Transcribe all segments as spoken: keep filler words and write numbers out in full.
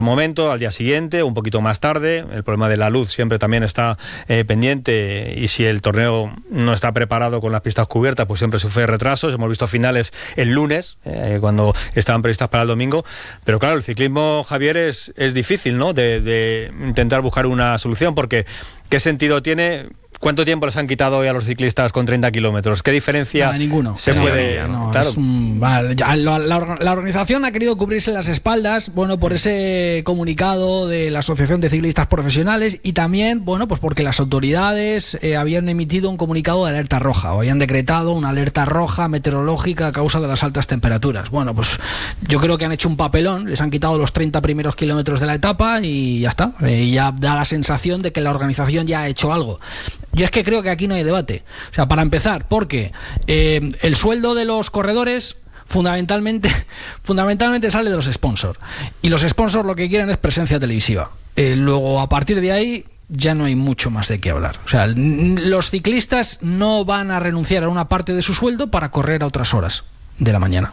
momento, al día siguiente, un poquito más tarde. El problema de la luz siempre también está eh, pendiente, y si el torneo no está preparado con las pistas cubiertas, pues siempre sufre retrasos. Hemos visto finales el lunes, eh, cuando estaban previstas para el domingo, pero claro, el ciclismo, Javier, es, es difícil, ¿no?, de, de intentar buscar una solución, porque ¿qué sentido tiene? ¿Cuánto tiempo les han quitado hoy a los ciclistas con treinta kilómetros? ¿Qué diferencia Nada, ninguno. se no, puede...? No, claro. es un, vale, ya, la, la, la organización ha querido cubrirse las espaldas, bueno, por ese comunicado de la Asociación de Ciclistas Profesionales, y también, bueno, pues porque las autoridades eh, habían emitido un comunicado de alerta roja, o habían decretado una alerta roja meteorológica a causa de las altas temperaturas. Bueno, pues yo creo que han hecho un papelón, les han quitado los treinta primeros kilómetros de la etapa y ya está. Eh, y ya da la sensación de que la organización ya ha hecho algo. Yo es que creo que aquí no hay debate. O sea, para empezar, porque eh, el sueldo de los corredores fundamentalmente, fundamentalmente sale de los sponsors. Y los sponsors lo que quieren es presencia televisiva. Eh, luego, a partir de ahí, ya no hay mucho más de qué hablar. O sea, los ciclistas no van a renunciar a una parte de su sueldo para correr a otras horas de la mañana.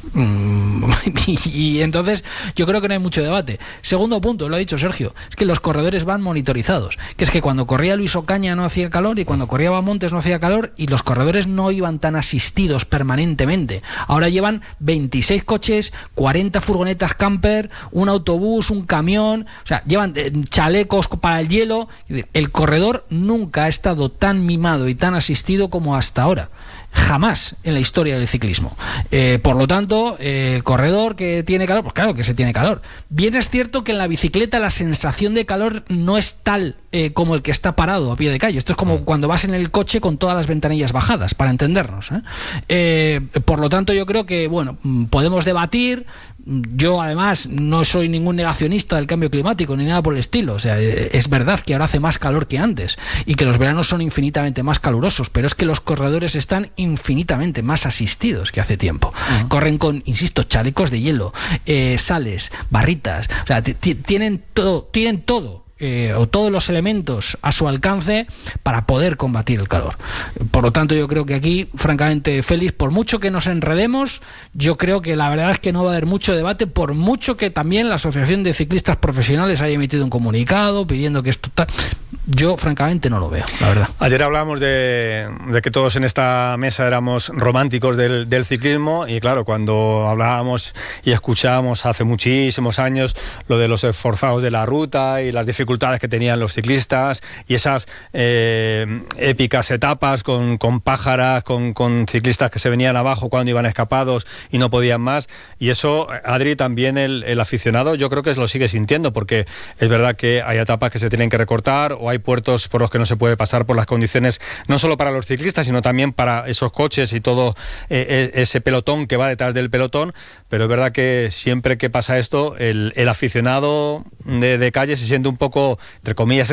Y entonces yo creo que no hay mucho debate. Segundo punto, lo ha dicho Sergio, es que los corredores van monitorizados, que es que cuando corría Luis Ocaña no hacía calor, y cuando corría Bamontes no hacía calor, y los corredores no iban tan asistidos permanentemente. Ahora llevan veintiséis coches, cuarenta furgonetas camper, un autobús, un camión, o sea, llevan chalecos para el hielo. El corredor nunca ha estado tan mimado y tan asistido como hasta ahora. Jamás en la historia del ciclismo. Eh, por lo tanto, eh, el corredor que tiene calor, pues claro que se tiene calor. Bien es cierto que en la bicicleta la sensación de calor no es tal eh, como el que está parado a pie de calle. Esto es como cuando vas en el coche con todas las ventanillas bajadas, para entendernos, ¿eh? Eh, por lo tanto, yo creo que, bueno, podemos debatir. Yo, además, no soy ningún negacionista del cambio climático ni nada por el estilo. O sea, es verdad que ahora hace más calor que antes y que los veranos son infinitamente más calurosos, pero es que los corredores están infinitamente más asistidos que hace tiempo. Uh-huh. Corren con, insisto, chalecos de hielo, eh, sales, barritas, o sea, t- t- tienen todo, tienen todo. Eh, o todos los elementos a su alcance para poder combatir el calor. Por lo tanto, yo creo que aquí, francamente, Félix, por mucho que nos enredemos, yo creo que la verdad es que no va a haber mucho debate, por mucho que también la Asociación de Ciclistas Profesionales haya emitido un comunicado pidiendo que esto tal. Yo, francamente, no lo veo, la verdad. Ayer hablábamos de, de que todos en esta mesa éramos románticos del, del ciclismo, y claro, cuando hablábamos y escuchábamos hace muchísimos años lo de los esforzados de la ruta y las dificultades que tenían los ciclistas, y esas eh, épicas etapas con, con pájaras, con, con ciclistas que se venían abajo cuando iban escapados y no podían más, y eso, Adri, también el, el aficionado yo creo que lo sigue sintiendo, porque es verdad que hay etapas que se tienen que recortar, o hay puertos por los que no se puede pasar por las condiciones, no solo para los ciclistas, sino también para esos coches y todo eh, ese pelotón que va detrás del pelotón. Pero es verdad que siempre que pasa esto, el, el aficionado de, de calle se siente un poco, entre comillas,